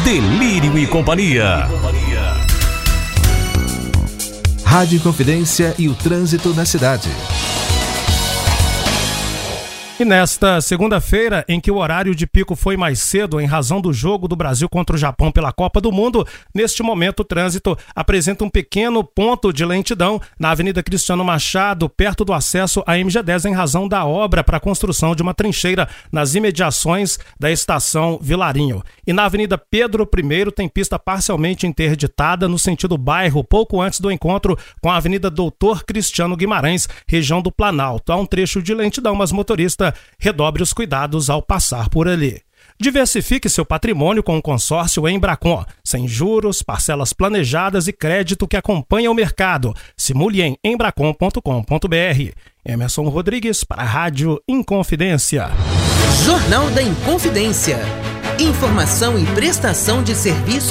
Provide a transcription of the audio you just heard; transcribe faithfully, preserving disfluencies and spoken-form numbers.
Delírio e Companhia. Rádio Inconfidência e o trânsito na cidade. E nesta segunda-feira, em que o horário de pico foi mais cedo em razão do jogo do Brasil contra o Japão pela Copa do Mundo, neste momento o trânsito apresenta um pequeno ponto de lentidão na Avenida Cristiano Machado, perto do acesso à M G dez, em razão da obra para a construção de uma trincheira nas imediações da estação Vilarinho. E na Avenida Pedro I tem pista parcialmente interditada no sentido bairro, pouco antes do encontro com a Avenida Doutor Cristiano Guimarães, região do Planalto. Há um trecho de lentidão, mas motorista redobre os cuidados ao passar por ali. Diversifique seu patrimônio com o consórcio Embracon, sem juros, parcelas planejadas e crédito que acompanha o mercado. Simule em embracon ponto com ponto br. Emerson Rodrigues para a Rádio Inconfidência. Jornal da Inconfidência. Informação e prestação de serviço